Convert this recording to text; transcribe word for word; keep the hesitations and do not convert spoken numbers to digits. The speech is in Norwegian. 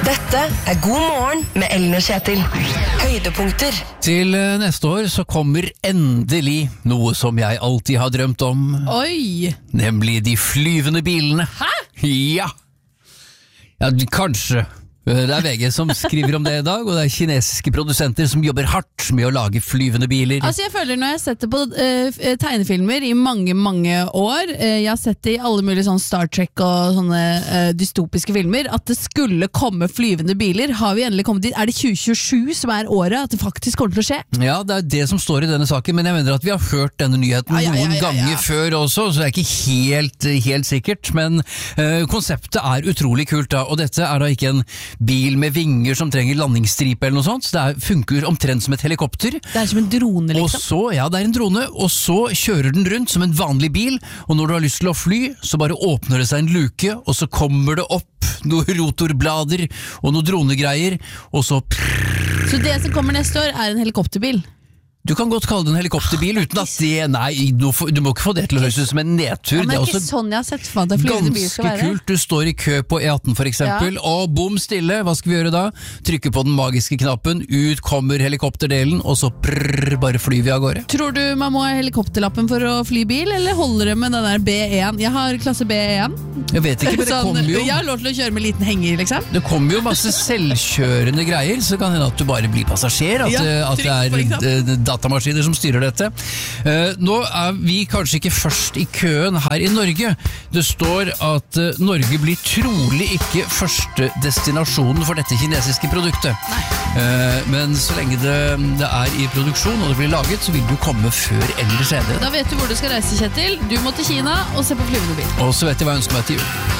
Dette er God morgen med Ellen og Kjetil. Høydepunkter. Til neste år så kommer endelig noe som jeg alltid har drømt om. Oi! Nemlig de flyvende bilene. Hæ? Ja. Ja, kanskje. Det er V G som skriver om det i dag, og det er kinesiske produsenter som jobber hardt med å lage flyvende biler. Altså jeg føler når jeg har sett det på uh, tegnefilmer i mange, mange år, uh, jeg har sett det i alle mulige sånn Star Trek og sånne uh, dystopiske filmer, at det skulle komme flyvende biler. Har vi endelig kommet dit? Er det tjue tjuesju som er året at det faktisk kommer til å skje? Ja, det er det som står i denne saken, men jeg mener at vi har hørt denne nyheten ja, ja, ja, noen ja, ja. ganger før også, så det er ikke helt, helt sikkert, men uh, konseptet er utrolig kult da, og dette er da ikke en bil med vinger som trenger landingsstripe eller noe sånt, så det er, funker omtrent som et helikopter. Det er som en drone liksom. Og så, ja, det er en drone, og så kjører den rundt som en vanlig bil, og når du har lyst til å fly, så bare åpner det seg en luke, og så kommer det opp noen rotorblader og noen dronegreier, og så prrrr. Så det som kommer neste år er en helikopterbil? Du kan godt kalle det en helikopterbil uten at det, nei, du, du må ikke få det til å høres ut som en nedtur. Ja, men det er ikke også sånn jeg har sett for meg at flyvende bil skal være. ganske kult, du står i kø på E atten for eksempel, ja. Og bom stille, hva skal vi gjøre da? Trykke på den magiske knappen, ut kommer helikopterdelen, og så prrrr, bare flyr vi av gårde. Tror du man må ha helikopterlappen for å fly bil, eller holder det med den der B én? Jeg har klasse B én. Jeg vet ikke, men det sånn, kommer jo... Jeg har lov til å kjøre med liten henger, liksom. Det kommer jo masse selvkjørende greier, så kan det hende at du bare blir passasjer, at, ja, at det er datamaskiner som styrer dette. Uh, nå er vi kanskje ikke først i køen her i Norge. Det står at uh, Norge blir trolig ikke første destinasjonen for dette kinesiske produktet. Uh, men så lenge det, det er i produksjon og det blir laget, så vil du komme før eller senere. Da vet du hvor du skal reise, Kjetil. Du må til Kina og se på flyvende bil. Og så vet jeg hva jeg ønsker meg til jul.